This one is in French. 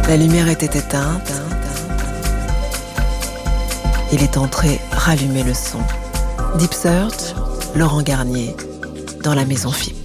La lumière était éteinte. Il est entré rallumer le son. Deep Search, Laurent Garnier, dans la maison FIP.